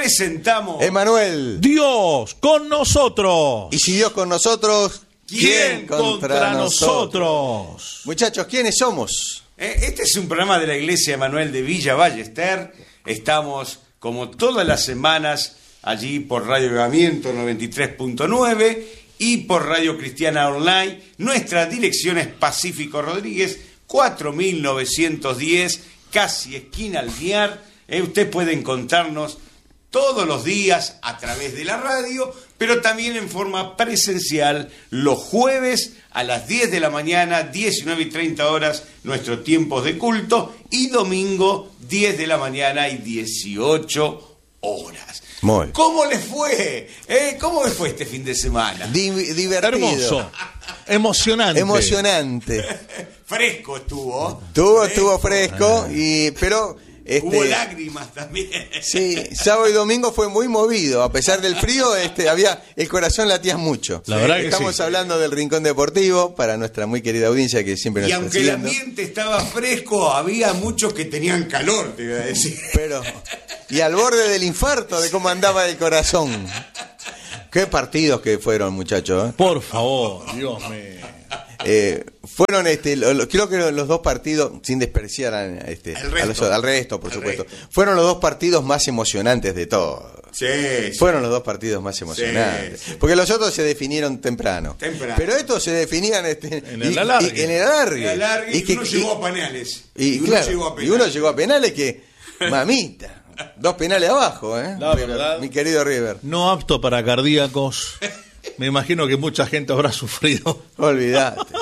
presentamos Emanuel. Dios con nosotros. Y si Dios con nosotros, ¿quién contra nosotros? Muchachos, ¿quiénes somos? Este es un programa de la Iglesia Emanuel de Villa Ballester. Estamos, como todas las semanas, allí por Radio Avivamiento 93.9 y por Radio Cristiana Online. Nuestra dirección es Pacífico Rodríguez, 4910, casi esquina Alvear. Usted puede encontrarnos todos los días a través de la radio, pero también en forma presencial los jueves a las 10 de la mañana, 19:30 nuestro tiempo de culto, y domingo 10 de la mañana y 18 horas. Muy. ¿Cómo les fue? ¿Cómo les fue este fin de semana? Divertido. Hermoso. Emocionante. Emocionante. Fresco estuvo. Estuvo fresco, pero... Hubo lágrimas también. Sí, sábado y domingo fue muy movido. A pesar del frío, el corazón latía mucho. La verdad que estamos sí. hablando del Rincón Deportivo, para nuestra muy querida audiencia que siempre nos Y está aunque siguiendo. el ambiente estaba fresco, había muchos que tenían calor, te iba a decir. Y al borde del infarto de cómo andaba el corazón. Qué partidos que fueron, muchachos. Por favor, Dios mío. Fueron creo que los dos partidos, sin despreciar al resto, por supuesto, fueron los dos partidos más emocionantes de todos. Sí, fueron los dos partidos más emocionantes, porque los otros se definieron temprano. Pero estos se definían en el alargue. En el alargue. Y uno llegó a penales. Y uno llegó a penales que, mamita, 2 penales abajo, La verdad, mi querido River. No apto para cardíacos. Me imagino que mucha gente habrá sufrido. Olvídate.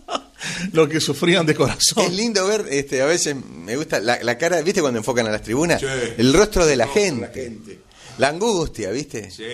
Lo que sufrían de corazón. Es lindo ver, a veces me gusta la cara, ¿viste cuando enfocan a las tribunas? Sí. El rostro de la gente. La angustia, ¿viste? Sí.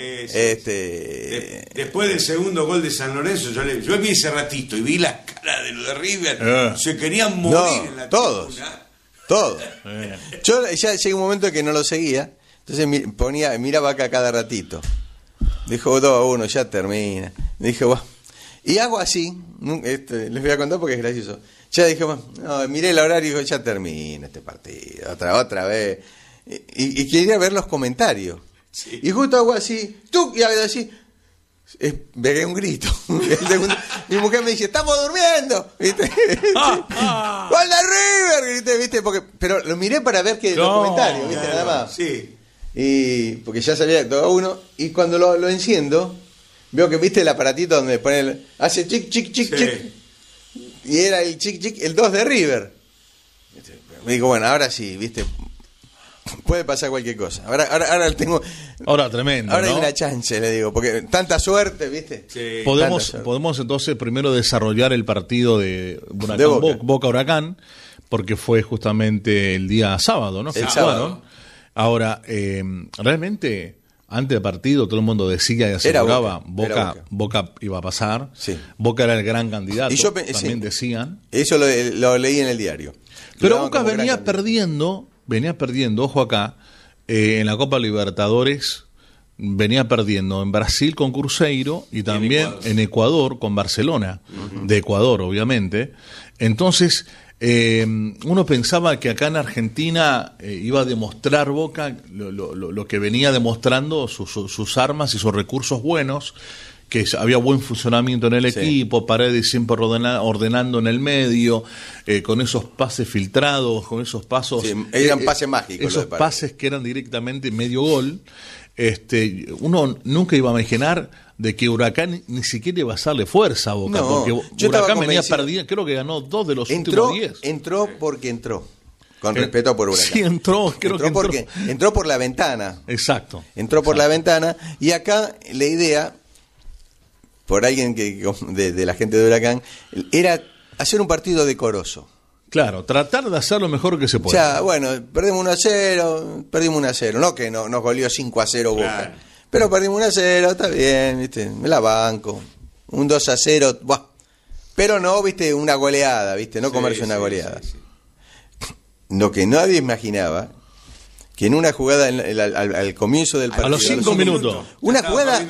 Después del segundo gol de San Lorenzo, yo vi ese ratito y vi las caras de los de River. Se querían morir en la tribuna. Todos. Yo ya llegué un momento que no lo seguía, entonces miraba acá cada ratito. Dijo 2-1, ya termina. Dije, bueno. Y hago así, les voy a contar porque es gracioso. Ya dije, bueno, miré el horario y digo, ya termina este partido, otra vez. Y quería ver los comentarios. Sí. Y justo hago así, y hago así, pegué un grito. Mi mujer me dice, estamos durmiendo, ¿viste? ¡Gol de River! ¿Viste? Pero lo miré para ver los comentarios, ¿viste? Nada más. Sí. Y porque ya sabía 2-1, y cuando lo enciendo, veo que, ¿viste el aparatito donde pone hace chic, chic, chic, sí. chic? Y era el chic, chic, el 2 de River. Me digo, bueno, ahora sí, ¿viste? Puede pasar cualquier cosa. Ahora tengo... Ahora tremendo, ahora ¿no? hay una chance, le digo, porque tanta suerte, ¿viste? Sí. Podemos entonces primero desarrollar el partido de Boca Huracán, porque fue justamente el día sábado, ¿no? El sábado. Ahora, realmente, antes del partido, todo el mundo decía y aseguraba Boca iba a pasar. Sí. Boca era el gran candidato, y yo también decían. Eso lo leí en el diario. Pero Boca venía perdiendo, ojo acá, en la Copa Libertadores, venía perdiendo en Brasil con Cruzeiro y también en Ecuador con Barcelona, de Ecuador, obviamente. Entonces... uno pensaba que acá en Argentina iba a demostrar Boca lo que venía demostrando, sus armas y sus recursos buenos, que había buen funcionamiento en el equipo, Paredes siempre ordenando en el medio, con esos pases filtrados, con esos pasos... Sí, eran pases mágicos. Esos pases que eran directamente medio gol. Uno nunca iba a imaginar de que Huracán ni siquiera iba a hacerle fuerza a Boca, porque Huracán venía perdiendo, creo que ganó 2 de los últimos 10. Entró porque entró, con respeto por Huracán. Sí, entró entró por la ventana. Exacto. Entró por la ventana, y acá la idea, por alguien de la gente de Huracán, era hacer un partido decoroso. Claro, tratar de hacer lo mejor que se pueda. O sea, bueno, perdimos 1-0, no que nos goleó 5-0 Boca. Claro. Pero perdimos 1-0, está bien, ¿viste? Me la banco. Un 2-0, ¡buah! Pero no, ¿viste? Una goleada, ¿viste? No comerse una goleada. Sí. Lo que nadie imaginaba, que en una jugada al comienzo del partido... A los 5 minutos. Una jugada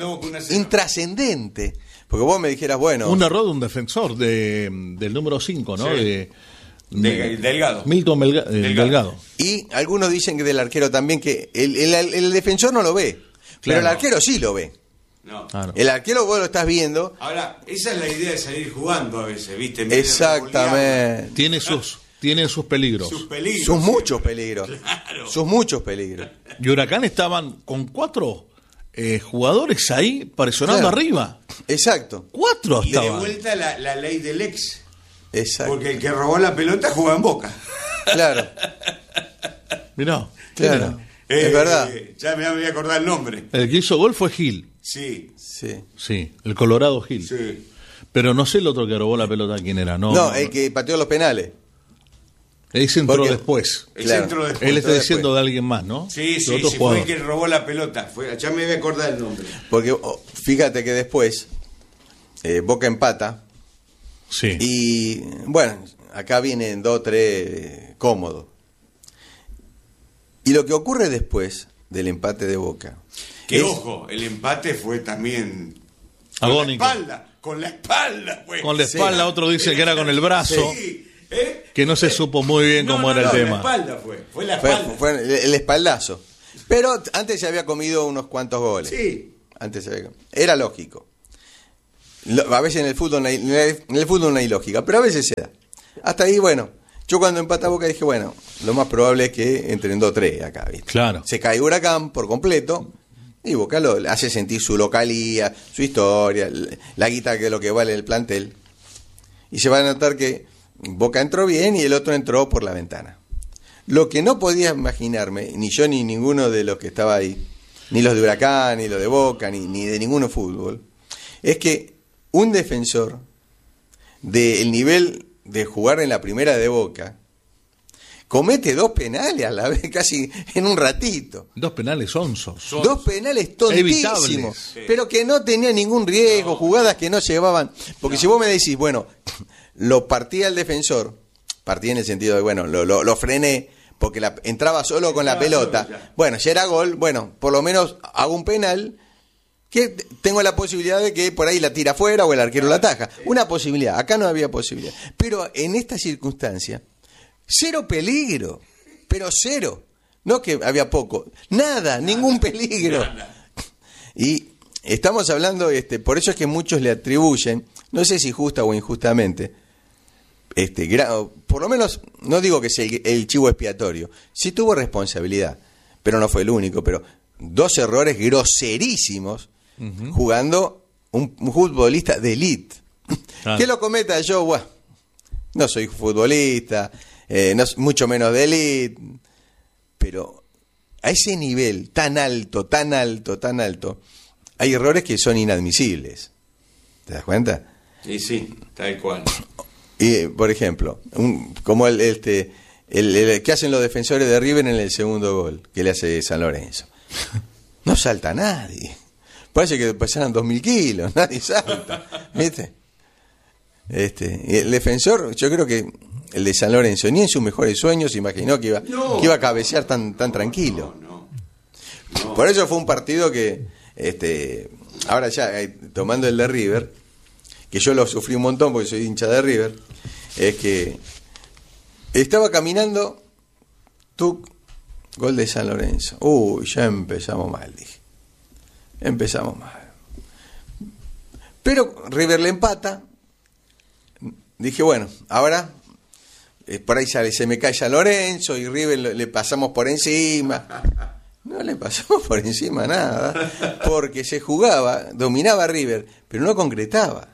intrascendente. Porque vos me dijeras, bueno... Un error de un defensor del número 5, ¿no? Sí. Delgado. Milton Delgado. Y algunos dicen que del arquero también, que el defensor no lo ve, pero el arquero sí lo ve. No. Claro. El arquero vos lo estás viendo. Ahora, esa es la idea de salir jugando a veces, ¿viste? En vez de Exactamente. Tienen sus peligros. sus peligros. Sus muchos peligros. Claro. Sus muchos peligros. Y Huracán estaban con 4 jugadores ahí presionando Claro. arriba. Exacto. 4 Y de estaban. vuelta la ley del ex. Exacto. Porque el que robó la pelota juega en Boca. Claro. Mirá. Claro. Es verdad. Ya me voy a acordar el nombre. El que hizo gol fue Gil. Sí, Sí. Sí, el Colorado Gil. sí. Pero no sé el otro que robó la pelota quién era. No, el que pateó los penales. Ese entró Porque- después. El Claro. centro después. Él está después. diciendo de alguien más, ¿no? Sí, De sí, otro sí, fue jugador. el que robó la pelota. Ya me voy a acordar el nombre. Porque fíjate que después Boca empata. Sí. Y bueno, acá vienen 2-3 cómodos. Y lo que ocurre después del empate de Boca. Que es- ojo, el empate fue también Agónico. Con la espalda, fue. Con la Sí. espalda, otro dice que era con el brazo, Sí, que no se supo muy bien cómo era el La tema. espalda fue la Fue, espalda. fue el espaldazo. Pero antes se había comido unos cuantos goles. Sí. Antes se había- Era lógico. A veces en el fútbol no hay lógica, pero a veces se da. Hasta ahí, bueno, yo cuando empata Boca dije, bueno, lo más probable es que entren 2-3 acá, ¿viste? Claro. Se cae Huracán por completo y Boca lo hace sentir su localía, su historia, la guita que es lo que vale el plantel. Y se va a notar que Boca entró bien y el otro entró por la ventana. Lo que no podía imaginarme, ni yo ni ninguno de los que estaba ahí, ni los de Huracán, ni los de Boca, ni de ninguno fútbol, es que un defensor del nivel de jugar en la primera de Boca comete 2 penales a la vez, casi en un ratito. 2 penales onzos. 2 penales tontísimos, Evitables. Sí. pero que no tenían ningún riesgo, jugadas que no llevaban. Porque si vos me decís, bueno, lo partía el defensor, partía en el sentido de, bueno, lo frené, porque entraba solo con la Entraba pelota. solo, ya. Bueno, ya era gol, bueno, por lo menos hago un penal que tengo la posibilidad de que por ahí la tira afuera o el arquero la ataja. Una posibilidad, acá no había posibilidad. Pero en esta circunstancia, cero peligro, pero cero. No que había poco, nada, ningún peligro. Nada. Y estamos hablando, por eso es que muchos le atribuyen, no sé si justa o injustamente, por lo menos, no digo que sea el chivo expiatorio, sí tuvo responsabilidad, pero no fue el único, pero 2 errores groserísimos jugando un futbolista de élite. Claro. Que lo cometa yo, bueno, no soy futbolista, mucho menos de élite, pero a ese nivel tan alto, tan alto, tan alto, hay errores que son inadmisibles. ¿Te das cuenta? Y sí, tal cual. Y, por ejemplo, como el que hacen los defensores de River en el segundo gol, que le hace San Lorenzo. No salta nadie. Parece que pesaran 2.000 kilos, nadie salta. ¿Viste? Y el defensor, yo creo que el de San Lorenzo, ni en sus mejores sueños se imaginó que iba a cabecear tan tranquilo. No. Por eso fue un partido que, ahora ya, tomando el de River, que yo lo sufrí un montón porque soy hincha de River, es que estaba caminando, gol de San Lorenzo. Uy, ya empezamos mal, dije. Empezamos mal. Pero River le empata. Dije, bueno, ahora por ahí se me cae San Lorenzo y River le pasamos por encima. No le pasamos por encima nada, porque se jugaba, dominaba River, pero no concretaba.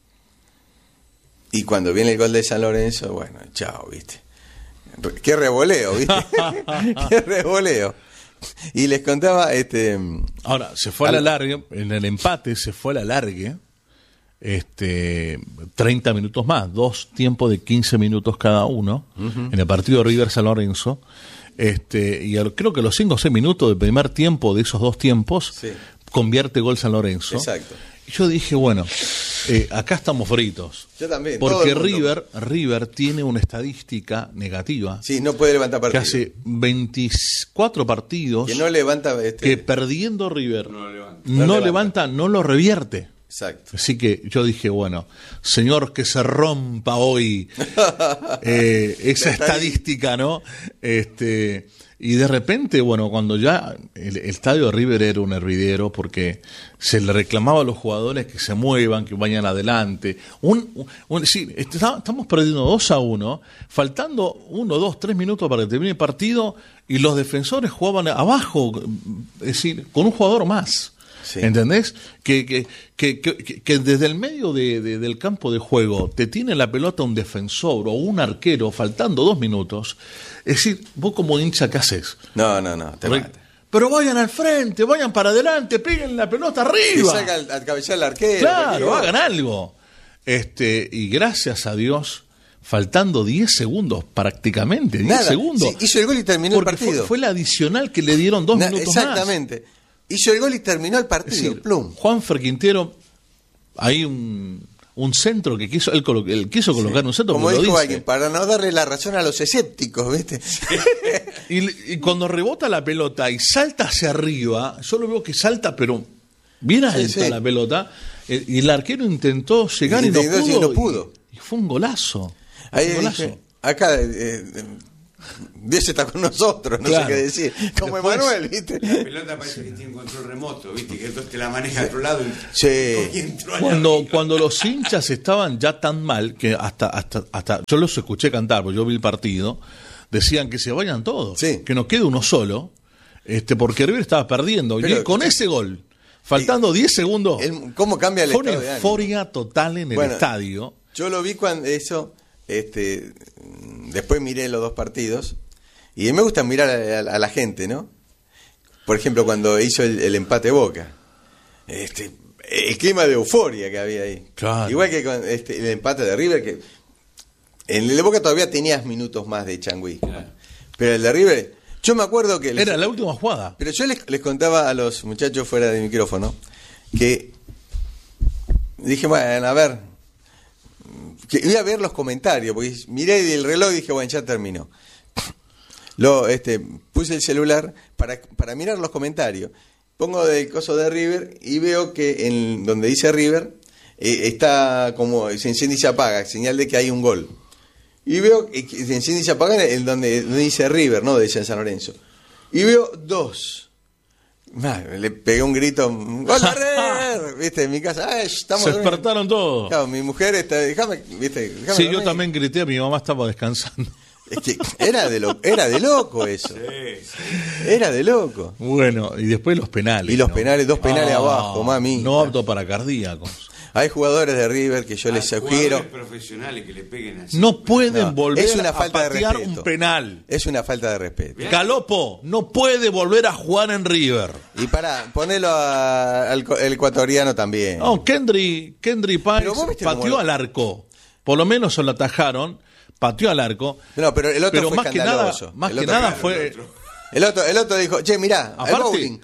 Y cuando viene el gol de San Lorenzo, bueno, chao, ¿viste? Qué revoleo, ¿viste? Qué revoleo. Y les contaba, Ahora, se fue a la larga, en el empate se fue a la larga, 30 minutos más, 2 tiempos de 15 minutos cada uno, en el partido River-San Lorenzo, y creo que los 5 o 6 minutos del primer tiempo de esos 2 tiempos, Sí. convierte gol San Lorenzo. Exacto. Y yo dije, bueno, acá estamos fritos. Yo también. todo Porque el mundo. River tiene una estadística negativa, Sí, no puede levantar que partido. hace 24 partidos Que no levanta. que perdiendo River No levanta. no levanta, no lo revierte. Exacto. Así que yo dije, bueno, señor, que se rompa hoy esa estadística, ¿no? Y de repente, bueno, cuando ya el estadio de River era un hervidero porque se le reclamaba a los jugadores que se muevan, que vayan adelante. Sí, estamos perdiendo 2-1, faltando 1, 2, 3 minutos para que termine el partido y los defensores jugaban abajo, es decir, con un jugador más. Sí. ¿Entendés? Que desde el medio del campo de juego te tiene la pelota un defensor o un arquero faltando 2 minutos. Es decir, vos como hincha, ¿qué haces? No, te mata. Pero vayan al frente, vayan para adelante, peguen la pelota arriba. Y saca al cabecear el arquero. Claro, hagan algo. Y gracias a Dios, faltando 10 segundos prácticamente, 10 segundos. Sí, hizo el gol y terminó el partido. Fue la adicional que le dieron 2 minutos exactamente. Más. Hizo el gol y terminó el partido. Es decir, Juanfer Quintero, hay un centro que quiso, él quiso colocar un centro. Como dijo alguien, para no darle la razón a los escépticos, ¿viste? y cuando rebota la pelota y salta hacia arriba, yo lo veo que salta, pero bien alta la pelota, y el arquero intentó llegar y no pudo. Y fue un golazo. Ahí dije, acá... Dios está con nosotros, no sé qué decir. Como después, Emanuel, ¿viste? La pelota parece que tiene un control remoto, ¿viste? Que entonces te la maneja a otro lado. Cuando los hinchas estaban ya tan mal que hasta yo los escuché cantar, porque yo vi el partido, decían que se vayan todos, que nos quede uno solo, porque River estaba perdiendo. Pero, y con ese gol, faltando 10 segundos, ¿cómo cambia el fue estado una euforia total en el estadio. Yo lo vi cuando eso... después miré los 2 partidos y me gusta mirar a la gente, ¿no? Por ejemplo, cuando hizo el empate Boca, el clima de euforia que había ahí. Claro. Igual que con el empate de River, que en el de Boca todavía tenías minutos más de changüí. Claro. Pero el de River, yo me acuerdo que... Era la última jugada. Pero yo les contaba a los muchachos fuera de micrófono que dije, bueno, a ver... que iba a ver los comentarios, porque miré el reloj y dije, bueno, ya terminó. Puse el celular para mirar los comentarios. Pongo del coso de River y veo que en donde dice River está como se enciende y se apaga, señal de que hay un gol. Y veo que se enciende y se apaga en donde dice River, no de San Lorenzo. Y veo 2. Le pegué un grito, ¡gol de River! ¿Viste? En mi casa, estamos... Se despertaron todos. Claro, mi mujer está, déjame sí, yo también grité, mi mamá estaba descansando. Es que era de loco eso. Sí. Era de loco. Bueno, y después los penales. Y los penales, 2 penales abajo, mami. No apto para cardíacos. Hay jugadores de River que yo les sugiero. Jugadores profesionales que le peguen así. No pueden volver es una falta a patear de un penal. Es una falta de respeto. Galopo no puede volver a jugar en River. Y ponelo al ecuatoriano también. No, Kendry Páez pateó al arco. Por lo menos se lo atajaron. Pateó al arco. No, pero el otro fue más escandaloso. Más que nada fue... El otro dijo, che, mirá, al bowling.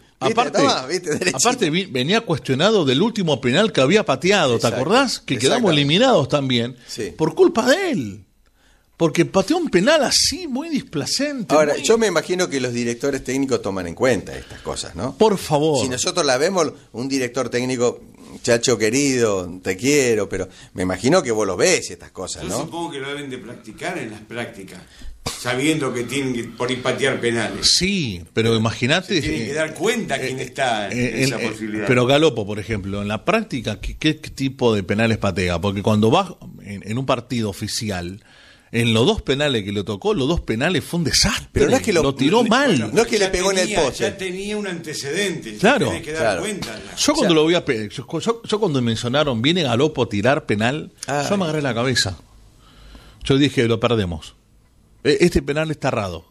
Aparte venía cuestionado del último penal que había pateado. ¿Te acordás? Que quedamos eliminados también por culpa de él. Porque pateó un penal así, muy displacente. Ahora, yo me imagino que los directores técnicos toman en cuenta estas cosas, ¿no? Por favor. Si nosotros la vemos, un director técnico, chacho querido, te quiero, pero me imagino que vos lo ves estas cosas, ¿no? Yo supongo que lo deben de practicar en las prácticas, sabiendo que tienen que por ir patear penales. Sí, pero imagínate... Tienen que dar cuenta quién está en esa posibilidad. Pero Galopo, por ejemplo, en la práctica, ¿qué tipo de penales patea? Porque cuando vas en un partido oficial... En los 2 penales que le tocó, los 2 penales fue un desastre. Pero no es que lo tiró mal. Bueno, no es que le pegó en el poste. Ya tenía un antecedente. Claro. Tenés que dar cuenta. Yo cuando lo voy a yo cuando mencionaron viene Galopo a tirar penal, yo me agarré la cabeza. Yo dije, lo perdemos. Este penal está errado.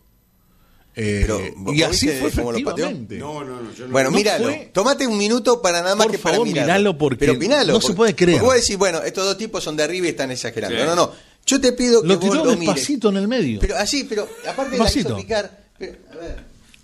Y así fue efectivamente. No, bueno, míralo. Tomate un minuto para nada más por que favor, para miralo porque pero opinalo, no se puede creer. Porque vos decís, bueno, estos 2 tipos son de arriba y están exagerando. Sí. No. Yo te pido que lo vos tiró lo mires. Despacito en el medio. Pero así, aparte de la hizo picar. A ver.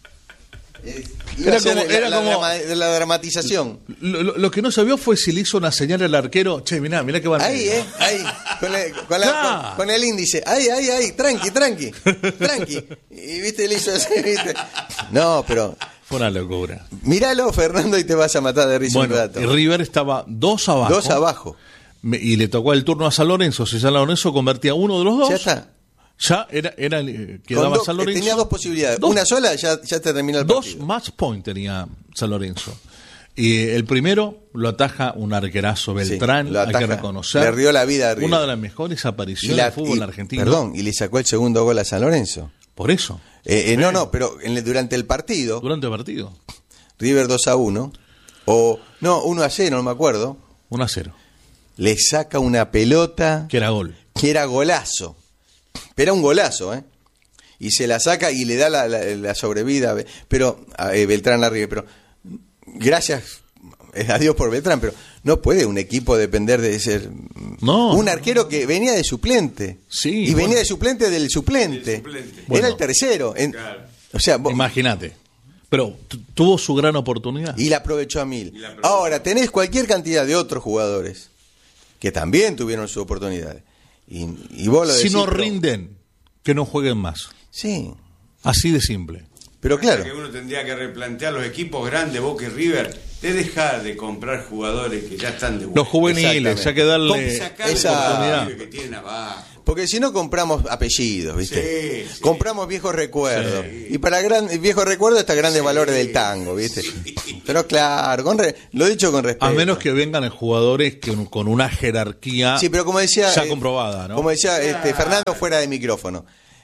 Era como la dramatización. Lo que no se vio fue si le hizo una señal al arquero. Che, mirá que va. Ahí, ahí. Con el índice. Ahí. Tranqui. Y viste, le hizo así, viste. No, pero Fue una locura. Míralo, Fernando, y te vas a matar de risa un Bueno, rato. y River estaba 2 abajo. 2 abajo. Y le tocó el turno a San Lorenzo. Si San Lorenzo convertía uno de los dos, Ya está. ya quedaba San Lorenzo. Tenía 2 posibilidades. Una sola, ya te terminó el partido. 2 match point tenía San Lorenzo. Y el primero lo ataja un arquerazo Beltrán, Sí, lo ataja. hay que reconocer. Le rió la vida a River. Una de las mejores apariciones del fútbol argentino. Perdón, y le sacó el segundo gol a San Lorenzo. Por eso. No, pero durante el partido, Durante el partido. River 2-1, o no, 1-0, no me acuerdo, 1-0. le saca una pelota Que era gol. que era golazo. Pero era un golazo, ¿eh? Y se la saca y le da la sobrevida, pero a Beltrán a River. Pero gracias a Dios por Beltrán, pero no puede un equipo depender de ser un arquero que venía de suplente. Sí, y venía de suplente del suplente. Bueno. Era el tercero. Claro. O sea, Imagínate. Pero tuvo su gran oportunidad. y la aprovechó a 1000. Ahora, tenés cualquier cantidad de otros jugadores que también tuvieron sus oportunidades. Y vos lo Si decís, no pero- rinden, que no jueguen más. Sí, Así de simple. pero claro. Que uno tendría que replantear los equipos grandes, Boca y River, de dejar de comprar jugadores que ya están de vuelta. Los juveniles, ya que darle Sacar esa oportunidad. que tienen abajo. Porque si no compramos apellidos, ¿viste? Sí. Compramos viejos recuerdos. Y para viejos recuerdos está grandes valores del tango, ¿viste? Pero claro, lo he dicho con respeto. A menos que vengan jugadores con una jerarquía Sí, pero como decía, ya comprobada, ¿no? Como decía Fernando fuera de micrófono.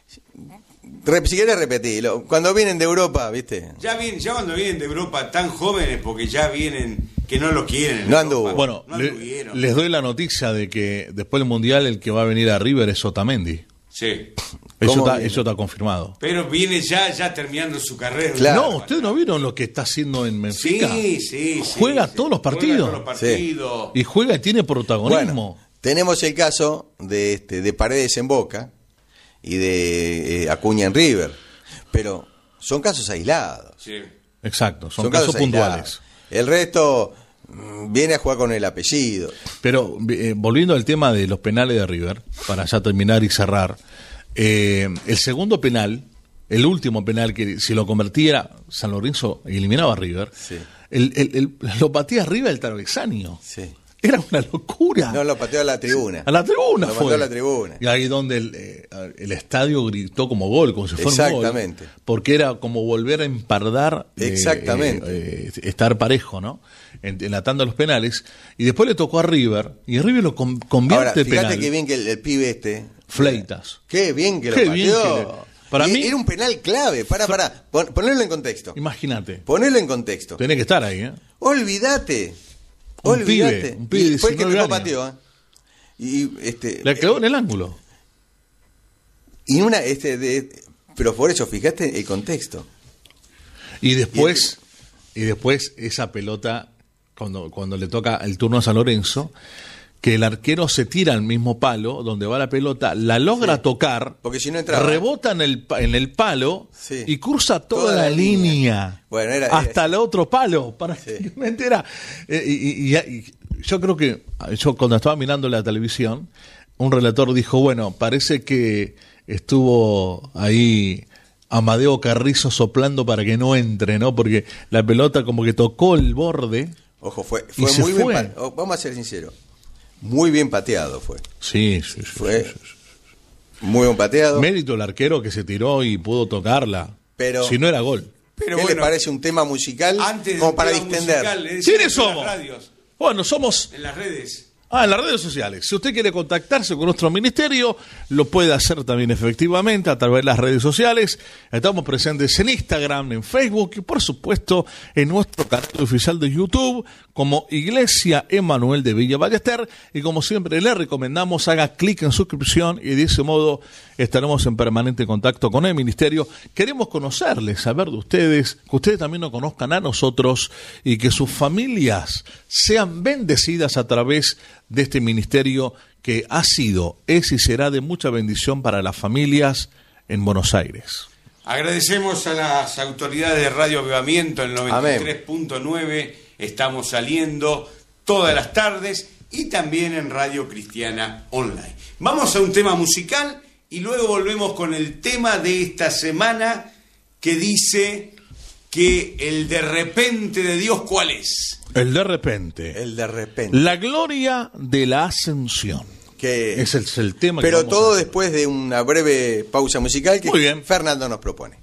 Si querés repetirlo, cuando vienen de Europa, ¿viste? Ya cuando vienen de Europa tan jóvenes, porque ya vienen que no lo quieren. en No Europa. anduvo. Bueno, No anduvieron. les doy la noticia de que después del Mundial el que va a venir a River es Otamendi. Sí. ¿Cómo viene? Eso está confirmado. Pero viene ya terminando su carrera. Claro. No, ¿ustedes no vieron lo que está haciendo en Benfica? Sí. Juega sí. todos los partidos. Juega todos los partidos. Y juega y tiene protagonismo. Bueno, tenemos el caso de Paredes en Boca y de Acuña en River. Pero son casos aislados. Sí. Exacto, son casos puntuales. aislados. El resto viene a jugar con el apellido. Pero volviendo al tema de los penales de River, para ya terminar y cerrar, el segundo penal, el último penal que si lo convertiera San Lorenzo eliminaba a River, Sí. lo batía arriba del travesaño. Sí. Era una locura. No, lo pateó a la tribuna. A la tribuna Lo fue. mandó a la tribuna. Y ahí donde el estadio gritó como gol, como si fuera un gol. Exactamente. Porque era como volver a empardar. Exactamente. Estar parejo, ¿no? En la tanda de los penales. Y después le tocó a River. Y River lo convierte Ahora, fíjate penal. que bien que el pibe Fleitas. Qué bien que lo Qué pateó. bien que para mí- Era un penal clave. Pará. Ponerlo en contexto. Imagínate. Ponerlo en contexto. Tenés que estar ahí, ¿eh? Olvídate. Un Olvídate. pibe de Y fue el que 19 mejor años. pateó, ¿eh? Le quedó en el ángulo. Y pero por eso, fíjate el contexto. Y después esa pelota, cuando le toca el turno a San Lorenzo, que el arquero se tira al mismo palo donde va la pelota, la logra tocar, Porque si no entraba. rebota en el palo Sí. y cruza toda la línea. Bueno, era hasta el otro palo. Prácticamente era. Y yo creo que yo cuando estaba mirando la televisión, un relator dijo, bueno, parece que estuvo ahí Amadeo Carrizo soplando para que no entre, ¿no? Porque la pelota como que tocó el borde. Ojo, fue Y se muy fue. bien. Vamos a ser sinceros. Muy bien pateado fue. Sí. Fue muy bien pateado. Mérito el arquero que se tiró y pudo tocarla. Pero- si no era gol. Pero ¿Qué bueno, le parece un tema musical antes como del para tema distender? musical, le decimos ¿Quiénes en somos? las radios, Bueno, somos en las redes. en las redes sociales. Si usted quiere contactarse con nuestro ministerio, lo puede hacer también efectivamente a través de las redes sociales. Estamos presentes en Instagram, en Facebook y por supuesto en nuestro canal oficial de YouTube como Iglesia Emanuel de Villa Ballester. Y como siempre le recomendamos, haga clic en suscripción y de ese modo estaremos en permanente contacto con el ministerio. Queremos conocerles, saber de ustedes, que ustedes también nos conozcan a nosotros y que sus familias sean bendecidas a través de este ministerio que ha sido, es y será de mucha bendición para las familias en Buenos Aires. Agradecemos a las autoridades de Radio Avivamiento, el Amén. 93.9. Estamos saliendo todas las tardes y también en Radio Cristiana Online. Vamos a un tema musical y luego volvemos con el tema de esta semana que dice que el de repente de Dios, ¿cuál es? El de repente. El de repente. La gloria de la ascensión. Que es el tema pero que vamos todo a hacer. Después de una breve pausa musical que Muy bien. Fernando nos propone.